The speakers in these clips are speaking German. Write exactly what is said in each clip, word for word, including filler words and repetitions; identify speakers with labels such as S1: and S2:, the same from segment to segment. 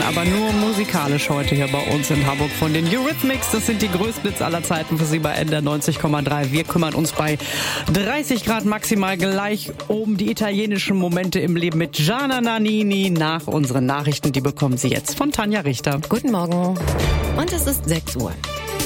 S1: aber nur musikalisch heute hier bei uns in Hamburg von den Eurythmics. Das sind die größten Hits aller Zeiten für Sie bei N D R neunzig Komma drei. Wir kümmern uns bei dreißig Grad maximal gleich um die italienischen Momente im Leben mit Gianna Nannini nach unseren Nachrichten. Die bekommen Sie jetzt von Tanja Richter.
S2: Guten Morgen. Und es ist sechs Uhr.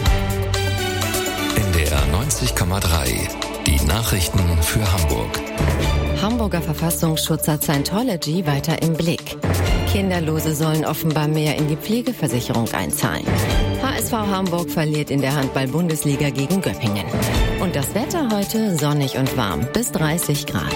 S3: N D R neunzig Komma drei. Die Nachrichten für Hamburg.
S2: Hamburger Verfassungsschutz hat Scientology weiter im Blick. Kinderlose sollen offenbar mehr in die Pflegeversicherung einzahlen. H S V Hamburg verliert in der Handball-Bundesliga gegen Göppingen. Und das Wetter heute sonnig und warm, bis dreißig Grad.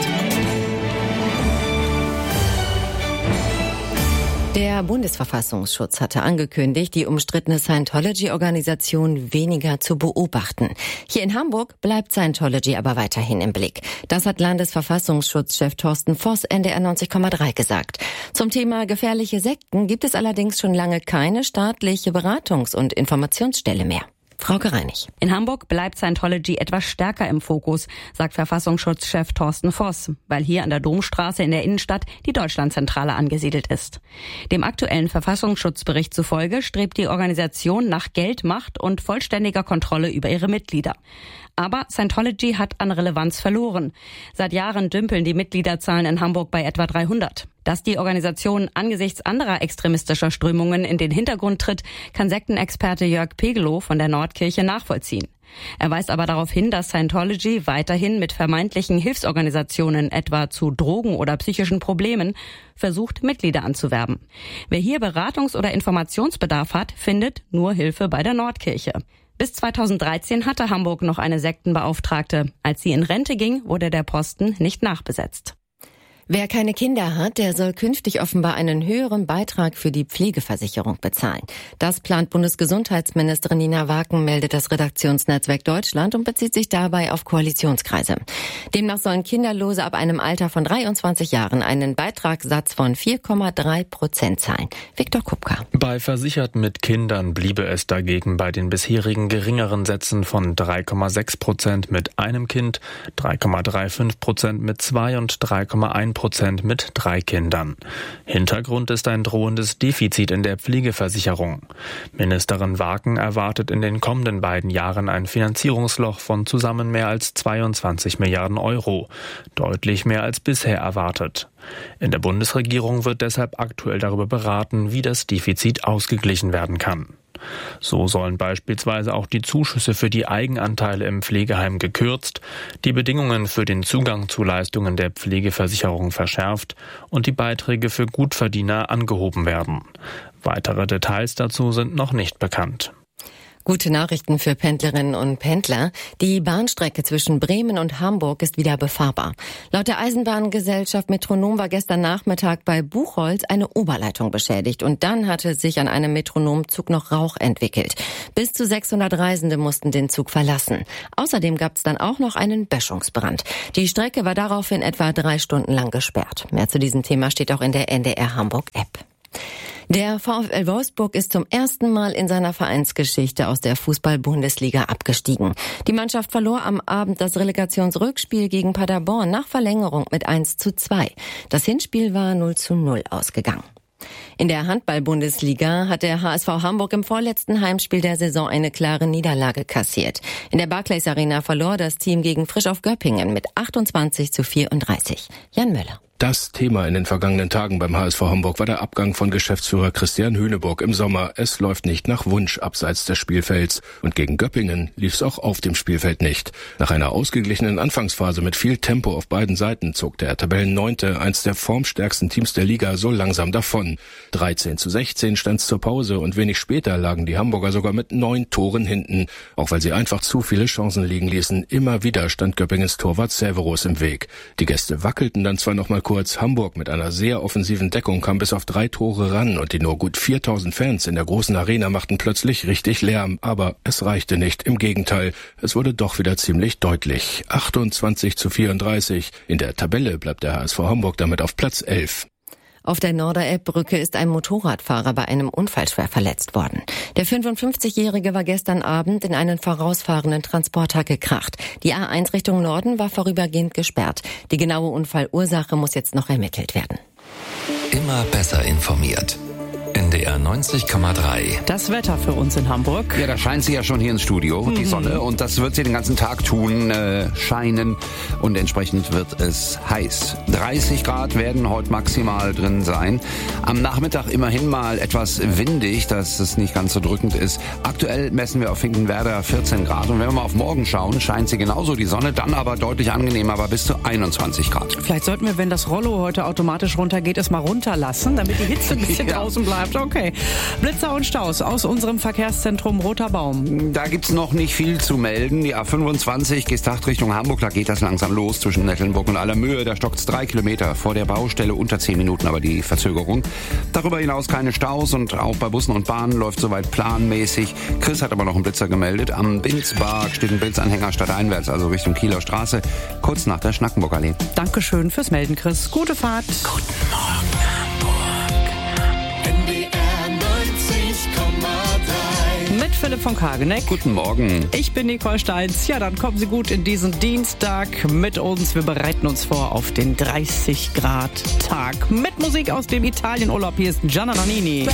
S2: Der Bundesverfassungsschutz hatte angekündigt, die umstrittene Scientology-Organisation weniger zu beobachten. Hier in Hamburg bleibt Scientology aber weiterhin im Blick. Das hat Landesverfassungsschutzchef Thorsten Voss N D R neunzig Komma drei gesagt. Zum Thema gefährliche Sekten gibt es allerdings schon lange keine staatliche Beratungs- und Informationsstelle mehr. Frauke Reinig.
S4: In Hamburg bleibt Scientology etwas stärker im Fokus, sagt Verfassungsschutzchef Thorsten Voss, weil hier an der Domstraße in der Innenstadt die Deutschlandzentrale angesiedelt ist. Dem aktuellen Verfassungsschutzbericht zufolge strebt die Organisation nach Geld, Macht und vollständiger Kontrolle über ihre Mitglieder. Aber Scientology hat an Relevanz verloren. Seit Jahren dümpeln die Mitgliederzahlen in Hamburg bei etwa dreihundert. Dass die Organisation angesichts anderer extremistischer Strömungen in den Hintergrund tritt, kann Sektenexperte Jörg Pegelow von der Nordkirche nachvollziehen. Er weist aber darauf hin, dass Scientology weiterhin mit vermeintlichen Hilfsorganisationen, etwa zu Drogen- oder psychischen Problemen, versucht, Mitglieder anzuwerben. Wer hier Beratungs- oder Informationsbedarf hat, findet nur Hilfe bei der Nordkirche. Bis zweitausenddreizehn hatte Hamburg noch eine Sektenbeauftragte. Als sie in Rente ging, wurde der Posten nicht nachbesetzt.
S2: Wer keine Kinder hat, der soll künftig offenbar einen höheren Beitrag für die Pflegeversicherung bezahlen. Das plant Bundesgesundheitsministerin Nina Waken, meldet das Redaktionsnetzwerk Deutschland und bezieht sich dabei auf Koalitionskreise. Demnach sollen Kinderlose ab einem Alter von dreiundzwanzig Jahren einen Beitragssatz von vier Komma drei Prozent zahlen. Viktor Kupka.
S5: Bei Versicherten mit Kindern bliebe es dagegen bei den bisherigen geringeren Sätzen von drei Komma sechs Prozent mit einem Kind, drei Komma fünfunddreißig Prozent mit zwei und drei Komma eins Prozent mit drei Kindern. Hintergrund ist ein drohendes Defizit in der Pflegeversicherung. Ministerin Waken erwartet in den kommenden beiden Jahren ein Finanzierungsloch von zusammen mehr als zweiundzwanzig Milliarden Euro. Deutlich mehr als bisher erwartet. In der Bundesregierung wird deshalb aktuell darüber beraten, wie das Defizit ausgeglichen werden kann. So sollen beispielsweise auch die Zuschüsse für die Eigenanteile im Pflegeheim gekürzt, die Bedingungen für den Zugang zu Leistungen der Pflegeversicherung verschärft und die Beiträge für Gutverdiener angehoben werden. Weitere Details dazu sind noch nicht bekannt.
S2: Gute Nachrichten für Pendlerinnen und Pendler. Die Bahnstrecke zwischen Bremen und Hamburg ist wieder befahrbar. Laut der Eisenbahngesellschaft Metronom war gestern Nachmittag bei Buchholz eine Oberleitung beschädigt und dann hatte sich an einem Metronomzug noch Rauch entwickelt. Bis zu sechshundert Reisende mussten den Zug verlassen. Außerdem gab es dann auch noch einen Böschungsbrand. Die Strecke war daraufhin etwa drei Stunden lang gesperrt. Mehr zu diesem Thema steht auch in der N D R Hamburg App. Der VfL Wolfsburg ist zum ersten Mal in seiner Vereinsgeschichte aus der Fußball-Bundesliga abgestiegen. Die Mannschaft verlor am Abend das Relegationsrückspiel gegen Paderborn nach Verlängerung mit eins zu zwei. Das Hinspiel war null zu null ausgegangen. In der Handball-Bundesliga hat der H S V Hamburg im vorletzten Heimspiel der Saison eine klare Niederlage kassiert. In der Barclays Arena verlor das Team gegen Frisch auf Göppingen mit achtundzwanzig zu vierunddreißig. Jan Möller.
S6: Das Thema in den vergangenen Tagen beim H S V Hamburg war der Abgang von Geschäftsführer Christian Hüneburg im Sommer. Es läuft nicht nach Wunsch abseits des Spielfelds. Und gegen Göppingen lief es auch auf dem Spielfeld nicht. Nach einer ausgeglichenen Anfangsphase mit viel Tempo auf beiden Seiten zog der Tabellenneunte, eins der formstärksten Teams der Liga, so langsam davon. dreizehn zu sechzehn stand's zur Pause und wenig später lagen die Hamburger sogar mit neun Toren hinten. Auch weil sie einfach zu viele Chancen liegen ließen. Immer wieder stand Göppingens Torwart Severus im Weg. Die Gäste wackelten dann zwar noch mal kurz. Hamburg mit einer sehr offensiven Deckung kam bis auf drei Tore ran und die nur gut viertausend Fans in der großen Arena machten plötzlich richtig Lärm. Aber es reichte nicht, im Gegenteil. Es wurde doch wieder ziemlich deutlich. achtundzwanzig zu vierunddreißig. In der Tabelle bleibt der H S V Hamburg damit auf Platz elf.
S2: Auf der Norder-Elb-Brücke ist ein Motorradfahrer bei einem Unfall schwer verletzt worden. Der fünfundfünfzigjährige war gestern Abend in einen vorausfahrenden Transporter gekracht. Die A eins Richtung Norden war vorübergehend gesperrt. Die genaue Unfallursache muss jetzt noch ermittelt werden.
S3: Immer besser informiert. N D R neunzig Komma drei.
S1: Das Wetter für uns in Hamburg.
S7: Ja, da scheint sie ja schon hier ins Studio, mhm. die Sonne. Und das wird sie den ganzen Tag tun, äh, scheinen. Und entsprechend wird es heiß. dreißig Grad werden heute maximal drin sein. Am Nachmittag immerhin mal etwas windig, dass es nicht ganz so drückend ist. Aktuell messen wir auf Finkenwerder vierzehn Grad. Und wenn wir mal auf morgen schauen, scheint sie genauso die Sonne, dann aber deutlich angenehmer, aber bis zu einundzwanzig Grad.
S1: Vielleicht sollten wir, wenn das Rollo heute automatisch runtergeht, es mal runterlassen, damit die Hitze ein bisschen ja. draußen bleibt. Okay. Blitzer und Staus aus unserem Verkehrszentrum Roter Baum.
S7: Da gibt's noch nicht viel zu melden. Die A fünfundzwanzig Geesthacht Richtung Hamburg, da geht das langsam los zwischen Nettelnburg und Allermöhe. Da stockt's drei Kilometer vor der Baustelle, unter zehn Minuten aber die Verzögerung. Darüber hinaus keine Staus und auch bei Bussen und Bahnen läuft soweit planmäßig. Chris hat aber noch einen Blitzer gemeldet. Am Binzberg steht ein Blitzanhänger stadteinwärts, also Richtung Kieler Straße, kurz nach der Schnackenburgallee.
S1: Dankeschön fürs Melden, Chris. Gute Fahrt.
S3: Guten Morgen, Hamburg.
S8: N D R neunzig Komma drei.
S1: Mit Philipp von Kageneck.
S7: Guten Morgen.
S1: Ich bin Nicole Steins. Ja, dann kommen Sie gut in diesen Dienstag mit uns. Wir bereiten uns vor auf den dreißig Grad Tag. Mit Musik aus dem Italienurlaub. Hier ist Gianna Nannini.